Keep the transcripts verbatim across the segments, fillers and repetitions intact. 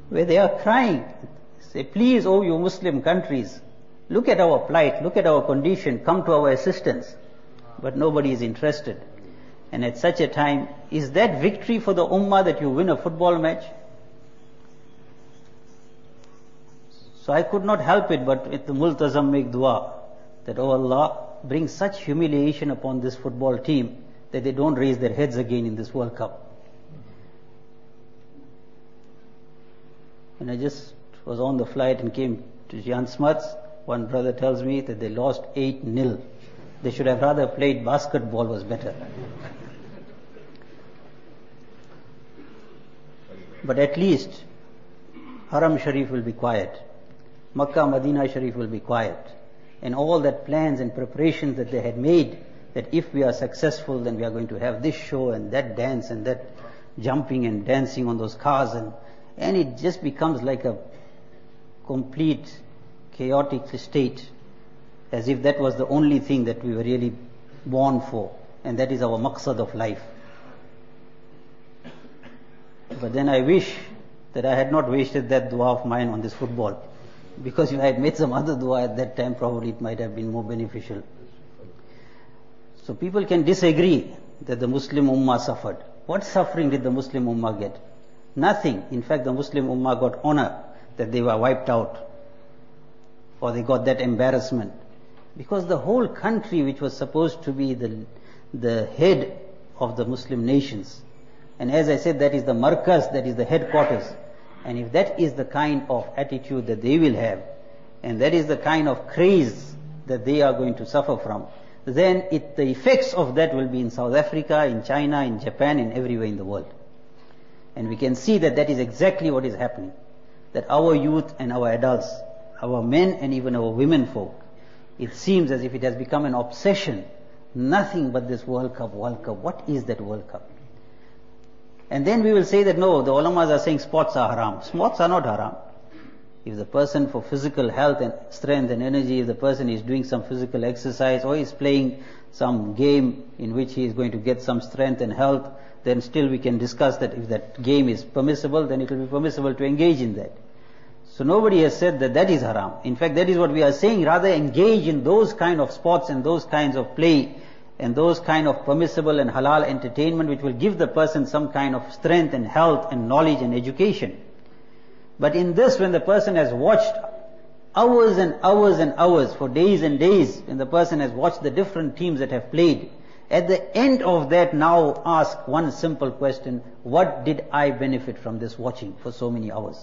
where they are crying. Say, please, oh you Muslim countries, look at our plight, look at our condition, come to our assistance. But nobody is interested. And at such a time, is that victory for the ummah that you win a football match? So I could not help it but with the multazam make dua that, oh Allah, bring such humiliation upon this football team that they don't raise their heads again in this World Cup. And I just was on the flight and came to Jan Smuts. One brother tells me that they lost eight nil. They should have rather played basketball, was better. But at least Haram Sharif will be quiet. Makkah, Medina Sharif will be quiet. And all that plans and preparations that they had made, that if we are successful, then we are going to have this show and that dance and that jumping and dancing on those cars, and, and it just becomes like a complete chaotic state, as if that was the only thing that we were really born for, and that is our maqsad of life. But then I wish that I had not wasted that dua of mine on this football, because if I had made some other dua at that time, probably it might have been more beneficial. So people can disagree that the Muslim Ummah suffered. What suffering did the Muslim Ummah get? Nothing. In fact, the Muslim Ummah got honor that they were wiped out, or they got that embarrassment. Because the whole country, which was supposed to be the, the head of the Muslim nations, and as I said, that is the markaz, that is the headquarters. And if that is the kind of attitude that they will have, and that is the kind of craze that they are going to suffer from, then it, the effects of that will be in South Africa, in China, in Japan, and everywhere in the world. And we can see that that is exactly what is happening. That our youth and our adults, our men and even our women folk, it seems as if it has become an obsession. Nothing but this World Cup, World Cup. What is that World Cup? And then we will say that no, the ulamas are saying sports are haram. Sports are not haram. If the person for physical health and strength and energy, if the person is doing some physical exercise or is playing some game in which he is going to get some strength and health, then still we can discuss that if that game is permissible, then it will be permissible to engage in that. So nobody has said that that is haram. In fact, that is what we are saying. Rather engage in those kind of sports and those kinds of play and those kind of permissible and halal entertainment which will give the person some kind of strength and health and knowledge and education. But in this, when the person has watched hours and hours and hours for days and days, when the person has watched the different teams that have played, at the end of that now ask one simple question: what did I benefit from this watching for so many hours?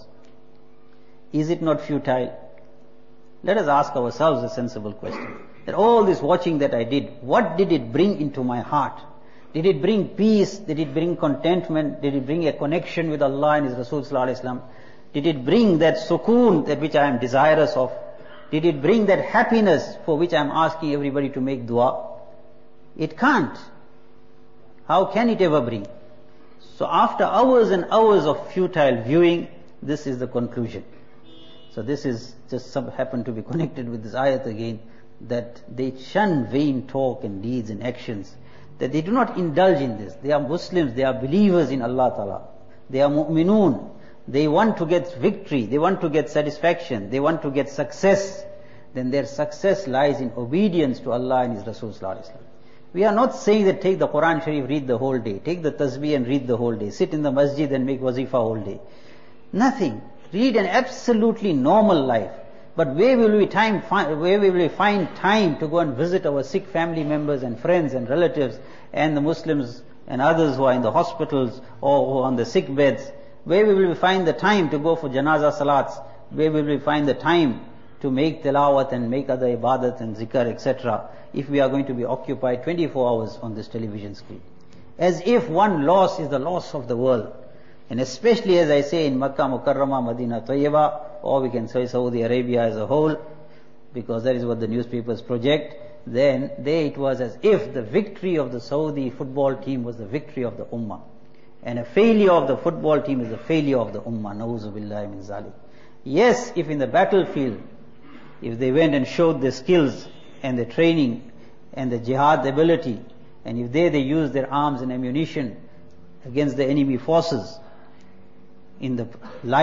Is it not futile? Let us ask ourselves a sensible question. That all this watching that I did, what did it bring into my heart? Did it bring peace? Did it bring contentment? Did it bring a connection with Allah and His Rasul Sallallahu Alaihi Wasallam? Did it bring that sukoon that which I am desirous of? Did it bring that happiness for which I am asking everybody to make dua? It can't. How can it ever bring? So after hours and hours of futile viewing, this is the conclusion. So this is just some happened to be connected with this ayat again, that they shun vain talk and deeds and actions, that they do not indulge in this. They are Muslims, they are believers in Allah Ta'ala. They are mu'minun. They want to get victory, they want to get satisfaction, they want to get success. Then their success lies in obedience to Allah and His Rasul Sallallahu Alaihi Wasallam. We are not saying that take the Quran Sharif, read the whole day, take the tasbih and read the whole day, sit in the masjid and make wazifa whole day. Nothing. Read an absolutely normal life. But where will we time find, where will we find time to go and visit our sick family members and friends and relatives and the Muslims and others who are in the hospitals or who are on the sick beds? Where will we find the time to go for janazah salats? Where will we find the time to make tilawat and make other ibadat and zikr, et cetera, if we are going to be occupied twenty-four hours on this television screen? As if one loss is the loss of the world. And especially, as I say, in Makkah Mukarramah, Medina Tayyibah, or we can say Saudi Arabia as a whole, because that is what the newspapers project, then there it was as if the victory of the Saudi football team was the victory of the Ummah. And a failure of the football team is a failure of the Ummah. Na'uzu billahi min zalik. Yes, if in the battlefield, if they went and showed their skills and their training and the jihad ability, and if there they used their arms and ammunition against the enemy forces in the light